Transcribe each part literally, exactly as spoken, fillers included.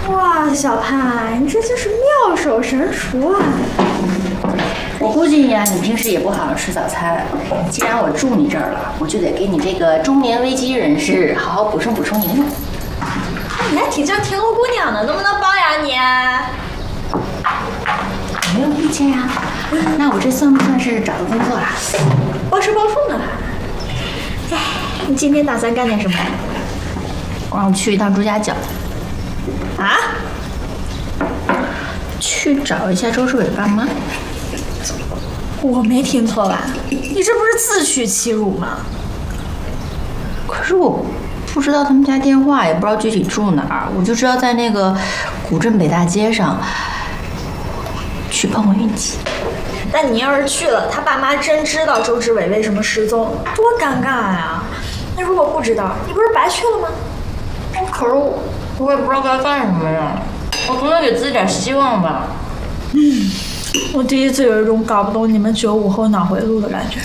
哇，小潘，你这就是妙手神厨啊！ 我估计呀，你平时也不好好吃早餐。既然我住你这儿了，我就得给你这个中年危机人士好好补充补充营养。 你还挺像田螺姑娘的，能不能包养你啊？ 没有意见呀。那我这算不算是找到工作了？ 包吃包住呢。哎，你今天打算干点什么？ 我让我去一趟朱家角。 啊？ 去找一下周世伟爸妈。 我没听错吧？你这不是自取其辱吗？ 可是我不知道他们家电话，也不知道具体住哪儿，我就知道在那个古镇北大街上。去碰碰运气。 但你要是去了，他爸妈真知道周志伟为什么失踪，多尴尬呀！那如果不知道，你不是白去了吗？ 可是我，我也不知道该干什么呀。我总得给自己点希望吧。 嗯，我第一次有一种搞不懂你们九五后脑回路的感觉。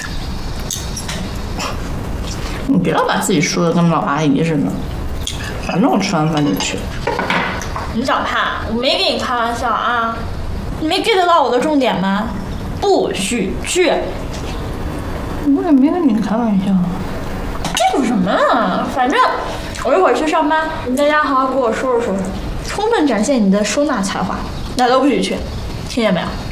你别老把自己说的跟老阿姨似的。反正我吃完饭就去。 你小潘，我没跟你开玩笑啊！你没 get 到我的重点吗？不许去！ 我也没跟你开玩笑。 这有什么啊？反正我一会儿去上班，你在家好好给我收拾收拾，充分展现你的收纳才华。哪都不许去，听见没有？